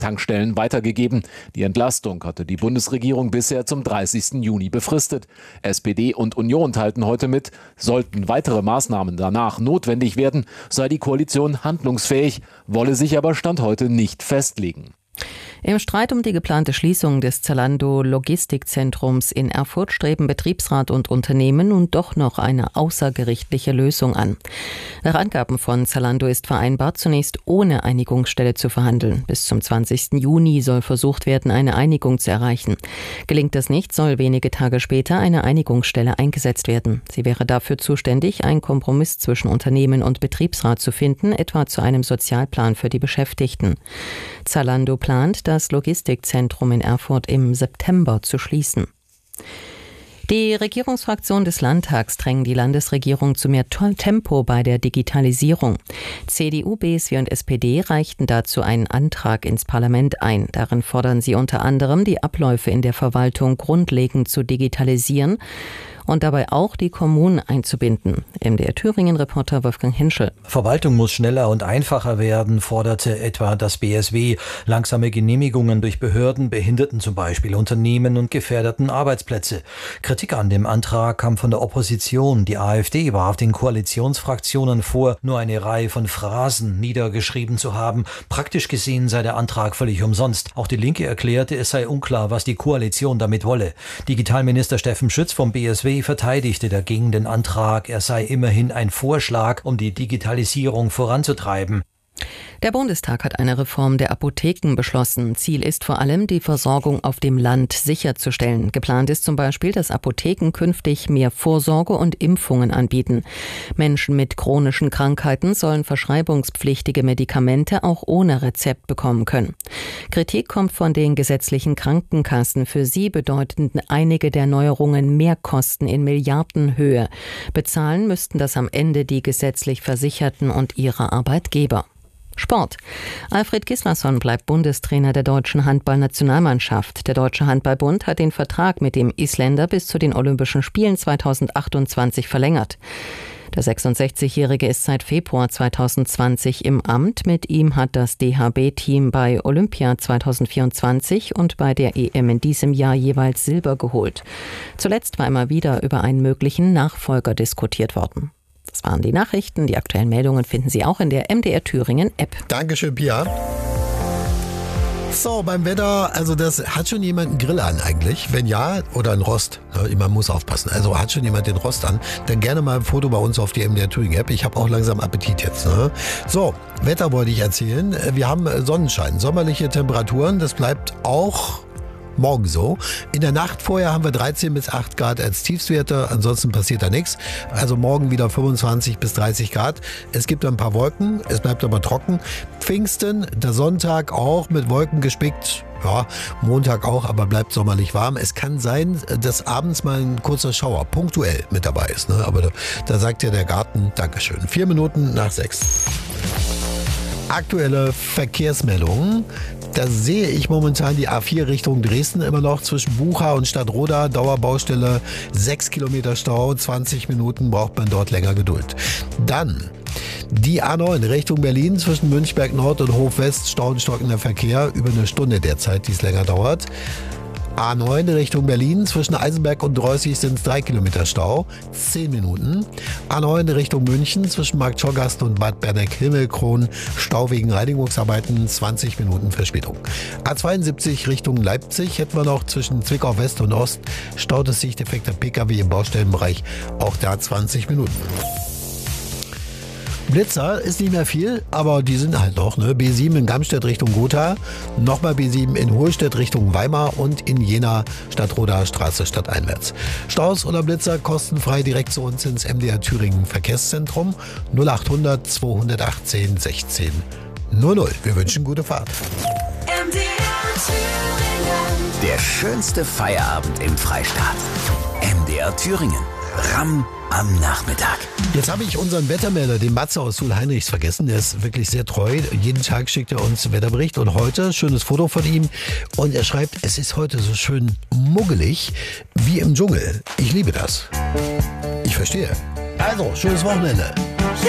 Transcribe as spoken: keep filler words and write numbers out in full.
Tankstellen weitergegeben. Die Entlastung hatte die Bundesregierung bisher zum dreißigsten Juni befristet. S P D und Union teilten heute mit, sollten weitere Maßnahmen danach notwendig werden, sei die Koalition handlungsfähig, wolle sich aber Stand heute nicht festlegen. Im Streit um die geplante Schließung des Zalando-Logistikzentrums in Erfurt streben Betriebsrat und Unternehmen nun doch noch eine außergerichtliche Lösung an. Nach Angaben von Zalando ist vereinbart, zunächst ohne Einigungsstelle zu verhandeln. Bis zum zwanzigsten Juni soll versucht werden, eine Einigung zu erreichen. Gelingt das nicht, soll wenige Tage später eine Einigungsstelle eingesetzt werden. Sie wäre dafür zuständig, einen Kompromiss zwischen Unternehmen und Betriebsrat zu finden, etwa zu einem Sozialplan für die Beschäftigten. Zalando plant, das Logistikzentrum in Erfurt im September zu schließen. Die Regierungsfraktionen des Landtags drängen die Landesregierung zu mehr Tempo bei der Digitalisierung. C D U, B S W und S P D reichten dazu einen Antrag ins Parlament ein. Darin fordern sie unter anderem, die Abläufe in der Verwaltung grundlegend zu digitalisieren und dabei auch die Kommunen einzubinden. M D R Thüringen-Reporter Wolfgang Henschel. Verwaltung muss schneller und einfacher werden, forderte etwa das B S W. Langsame Genehmigungen durch Behörden behinderten zum Beispiel Unternehmen und gefährdeten Arbeitsplätze. Kritik an dem Antrag kam von der Opposition. Die AfD warf den Koalitionsfraktionen vor, nur eine Reihe von Phrasen niedergeschrieben zu haben. Praktisch gesehen sei der Antrag völlig umsonst. Auch die Linke erklärte, es sei unklar, was die Koalition damit wolle. Digitalminister Steffen Schütz vom B S W verteidigte dagegen den Antrag, er sei immerhin ein Vorschlag, um die Digitalisierung voranzutreiben. Der Bundestag hat eine Reform der Apotheken beschlossen. Ziel ist vor allem, die Versorgung auf dem Land sicherzustellen. Geplant ist zum Beispiel, dass Apotheken künftig mehr Vorsorge und Impfungen anbieten. Menschen mit chronischen Krankheiten sollen verschreibungspflichtige Medikamente auch ohne Rezept bekommen können. Kritik kommt von den gesetzlichen Krankenkassen. Für sie bedeuten einige der Neuerungen Mehrkosten in Milliardenhöhe. Bezahlen müssten das am Ende die gesetzlich Versicherten und ihre Arbeitgeber. Sport. Alfred Gislason bleibt Bundestrainer der deutschen Handballnationalmannschaft. Der Deutsche Handballbund hat den Vertrag mit dem Isländer bis zu den Olympischen Spielen zweitausendachtundzwanzig verlängert. Der sechsundsechzigjährige ist seit Februar zweitausendzwanzig im Amt. Mit ihm hat das D H B-Team bei Olympia zweitausendvierundzwanzig und bei der E M in diesem Jahr jeweils Silber geholt. Zuletzt war immer wieder über einen möglichen Nachfolger diskutiert worden. Das waren die Nachrichten. Die aktuellen Meldungen finden Sie auch in der M D R Thüringen App. Dankeschön, Pia. So, beim Wetter, also das hat schon jemand einen Grill an eigentlich? Wenn ja, oder ein Rost. Man muss aufpassen. Also hat schon jemand den Rost an? Dann gerne mal ein Foto bei uns auf die M D R Thüringen App. Ich habe auch langsam Appetit jetzt. Ne? So, Wetter wollte ich erzählen. Wir haben Sonnenschein, sommerliche Temperaturen. Das bleibt auch morgen so. In der Nacht vorher haben wir dreizehn bis acht Grad als Tiefstwerte, ansonsten passiert da nichts. Also morgen wieder fünfundzwanzig bis dreißig Grad. Es gibt ein paar Wolken, es bleibt aber trocken. Pfingsten, der Sonntag auch mit Wolken gespickt. Ja, Montag auch, aber bleibt sommerlich warm. Es kann sein, dass abends mal ein kurzer Schauer punktuell mit dabei ist. Ne? Aber da, da sagt ja der Garten Dankeschön. Vier Minuten nach sechs. Aktuelle Verkehrsmeldungen. Da sehe ich momentan die A vier Richtung Dresden immer noch zwischen Bucha und Stadtroda. Dauerbaustelle, sechs Kilometer Stau, zwanzig Minuten braucht man dort länger Geduld. Dann die A neun Richtung Berlin zwischen Münchberg Nord und Hof West, Stau und stockender Verkehr, über eine Stunde derzeit, die es länger dauert. A neun Richtung Berlin, zwischen Eisenberg und Dreußig sind es drei Kilometer Stau, zehn Minuten. A neun Richtung München, zwischen Marktschorgast und Bad Berneck-Himmelkron, Stau wegen Reinigungsarbeiten, zwanzig Minuten Verspätung. A zweiundsiebzig Richtung Leipzig hätten wir noch zwischen Zwickau West und Ost, staut es sich defekter Pkw im Baustellenbereich, auch da zwanzig Minuten. Blitzer ist nicht mehr viel, aber die sind halt noch. Ne? B sieben in Gamstedt Richtung Gotha, nochmal B sieben in Hohlstedt Richtung Weimar und in Jena Stadtroda Straße stadteinwärts. Staus oder Blitzer kostenfrei direkt zu uns ins M D R Thüringen Verkehrszentrum null achthundert zweihundertachtzehn sechzehn null null. Wir wünschen gute Fahrt. M D R Thüringen. Der schönste Feierabend im Freistaat. M D R Thüringen. Ramm am Nachmittag. Jetzt habe ich unseren Wettermelder, den Matze aus Sulheinrichs, vergessen. Der ist wirklich sehr treu. Jeden Tag schickt er uns Wetterbericht. Und heute, schönes Foto von ihm. Und er schreibt, es ist heute so schön muggelig wie im Dschungel. Ich liebe das. Ich verstehe. Also, schönes Wochenende.